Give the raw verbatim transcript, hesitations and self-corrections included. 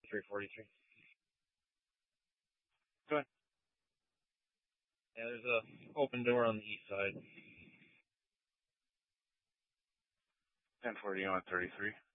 three forty-three. Go ahead. Yeah, there's a open door on the east side. ten forty on thirty-three.